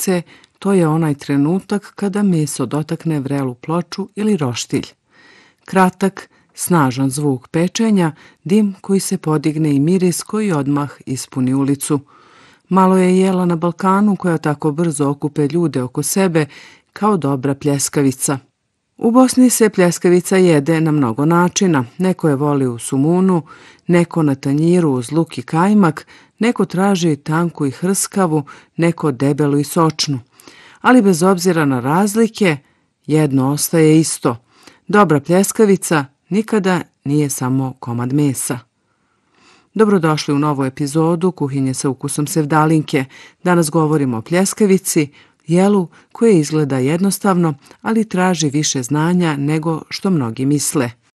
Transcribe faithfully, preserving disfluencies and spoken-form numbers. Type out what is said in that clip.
pljeskavice, to je onaj trenutak kada meso dotakne vrelu ploču ili roštilj. Kratak, snažan zvuk pečenja, dim koji se podigne i miris koji odmah ispuni ulicu. Malo je jela na Balkanu koja tako brzo okupe ljude oko sebe kao dobra pljeskavica. U Bosni se pljeskavica jede na mnogo načina. Neko je voli u sumunu, neko na tanjiru uz luk i kajmak, neko traži tanku i hrskavu, neko debelu i sočnu. Ali bez obzira na razlike, jedno ostaje isto. Dobra pljeskavica nikada nije samo komad mesa. Dobrodošli u novu epizodu Kuhinje sa ukusom sevdalinke. Danas govorimo o pljeskavici, jelu koje izgleda jednostavno, ali traži više znanja nego što mnogi misle.